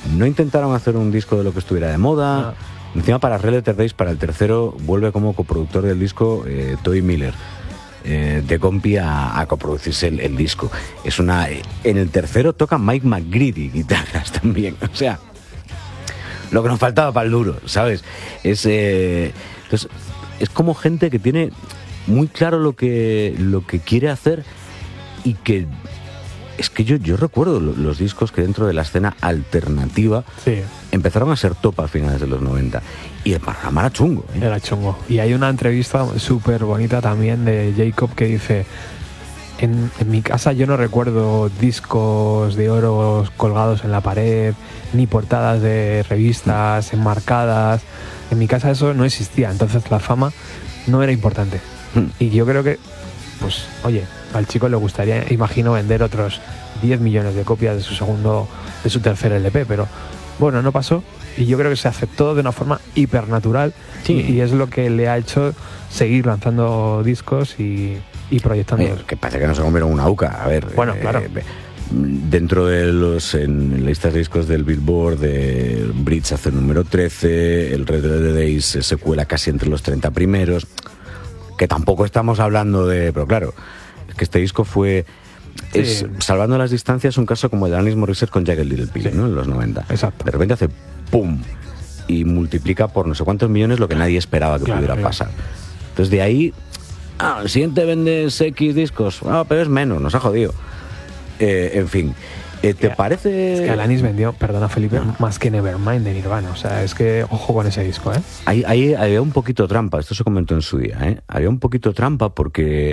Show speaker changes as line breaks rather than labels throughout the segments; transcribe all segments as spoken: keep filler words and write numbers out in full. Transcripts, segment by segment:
no intentaron hacer un disco de lo que estuviera de moda. No. Encima para Red Letter Days, para el tercero, vuelve como coproductor del disco eh, Toby Miller, eh, de compi a, a coproducirse el, el disco. Es una, en el tercero toca Mike McGreedy guitarras también, o sea, lo que nos faltaba para el duro, ¿sabes? Es, eh, entonces, es como gente que tiene muy claro lo que, lo que quiere hacer y que... Es que yo, yo recuerdo los discos que dentro de la escena alternativa
sí.
empezaron a ser top a finales de los noventa. Y el panorama era chungo. ¿eh?
Era chungo. Y hay una entrevista súper bonita también de Jacob que dice: en, en mi casa yo no recuerdo discos de oro colgados en la pared, ni portadas de revistas enmarcadas. En mi casa eso no existía. Entonces la fama no era importante. Y yo creo que, pues, oye, al chico le gustaría, imagino, vender otros diez millones de copias de su segundo, de su tercer L P, pero bueno, no pasó. Y yo creo que se aceptó de una forma hipernatural. Sí. y, y es lo que le ha hecho seguir lanzando discos y, y proyectándolos.
Eh, que parece que no se comieron una uca. A ver,
bueno, eh, claro.
Dentro de los en listas de discos del Billboard, de Bridge hace el número trece, el Red Letter Days se cuela casi entre los treinta primeros, que tampoco estamos hablando de... Pero claro, es que este disco fue... Sí. Es, salvando las distancias, un caso como el de Alanis Morissette con Jagged Little Pill, sí. ¿no? En los noventa.
Exacto.
De repente hace ¡pum! Y multiplica por no sé cuántos millones lo que nadie esperaba que claro, pudiera claro. pasar. Entonces de ahí, ah, el siguiente vendes X discos, ah, pero es menos, nos ha jodido. Eh, en fin, eh, ¿te
es
parece...?
Es que Alanis vendió, perdona Felipe, no. más que Nevermind de Nirvana. O sea, es que ojo con ese disco, ¿eh?
Ahí, ahí había un poquito trampa, esto se comentó en su día, ¿eh? Había un poquito trampa porque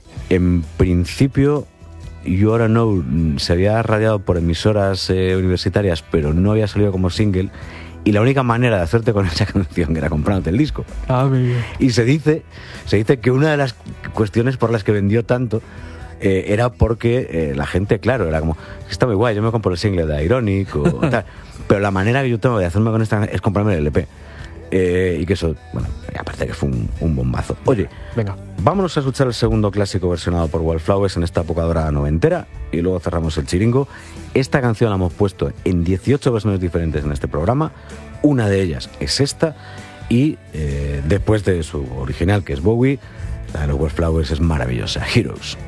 en principio... You Oughta Know se había radiado por emisoras eh, universitarias, pero no había salido como single, y la única manera de hacerte con esa canción era comprándote el disco.
Ah, muy bien.
Y se dice, se dice que una de las cuestiones por las que vendió tanto eh, era porque eh, la gente, claro, era como, está muy guay, yo me compro el single de Ironic o tal, pero la manera que yo tengo de hacerme con esta es comprarme el L P. Eh, y que eso, bueno, aparte que fue un, un bombazo. Oye,
venga,
vámonos a escuchar el segundo clásico versionado por Wildflowers en esta época dorada noventera y luego cerramos el chiringo. Esta canción la hemos puesto en dieciocho versiones diferentes en este programa. Una de ellas es esta y eh, después de su original, que es Bowie, la de los Wildflowers es maravillosa, Heroes.